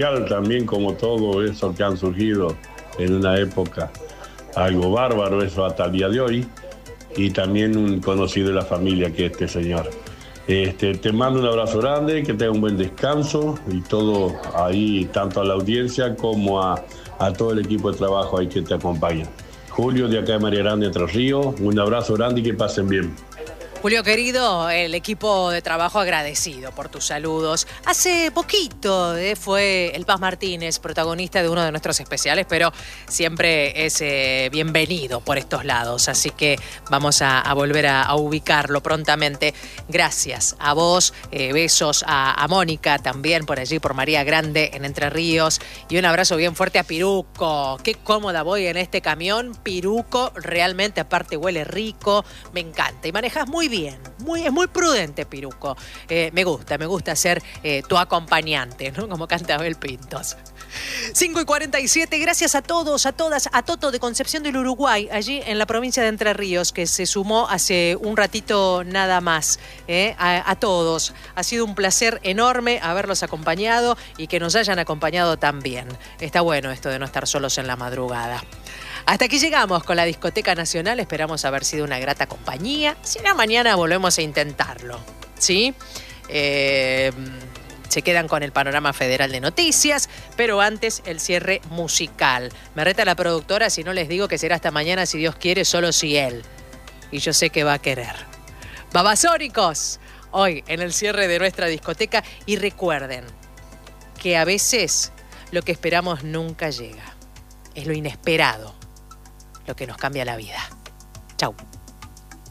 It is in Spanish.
también como todo eso que han surgido en una época algo bárbaro, eso hasta el día de hoy, y también un conocido de la familia que es este señor. Te mando un abrazo grande, que tenga un buen descanso y todo ahí, tanto a la audiencia como a todo el equipo de trabajo ahí que te acompaña. Julio de acá de María Grande, Entre Ríos, un abrazo grande y que pasen bien. Julio querido, el equipo de trabajo agradecido por tus saludos. Hace poquito fue el Paz Martínez, protagonista de uno de nuestros especiales, pero siempre es bienvenido por estos lados, así que vamos a volver a ubicarlo prontamente. Gracias a vos, besos a Mónica también por allí, por María Grande en Entre Ríos, y un abrazo bien fuerte a Piruco. Qué cómoda voy en este camión, Piruco, realmente aparte huele rico, me encanta y manejas muy bien, es muy prudente, Piruco. Me gusta ser tu acompañante, ¿no? Como canta Abel Pintos. 5:47, gracias a todos, a todas, a Toto de Concepción del Uruguay, allí en la provincia de Entre Ríos, que se sumó hace un ratito nada más. A todos, ha sido un placer enorme haberlos acompañado y que nos hayan acompañado también. Está bueno esto de no estar solos en la madrugada. Hasta aquí llegamos con la Discoteca Nacional, esperamos haber sido una grata compañía. Si no, mañana volvemos a intentarlo, ¿sí? Se quedan con el panorama federal de noticias, pero antes el cierre musical. Me reta la productora si no les digo que será hasta mañana, si Dios quiere, solo si él. Y yo sé que va a querer. Babasónicos, hoy en el cierre de nuestra discoteca. Y recuerden que a veces lo que esperamos nunca llega. Es lo inesperado lo que nos cambia la vida. Chau.